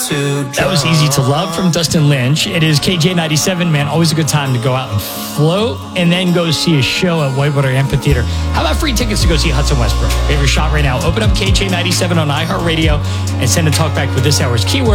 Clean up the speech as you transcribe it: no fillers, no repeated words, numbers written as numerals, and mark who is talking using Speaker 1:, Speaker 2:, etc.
Speaker 1: That was Easy to Love from Dustin Lynch. It is KJ97, man. Always a good time to go out and float and then go see a show at Whitewater Amphitheater. How about free tickets to go see Hudson Westbrook? Give your shot right now. Open up KJ97 on iHeartRadio and send a talk back with this hour's keyword.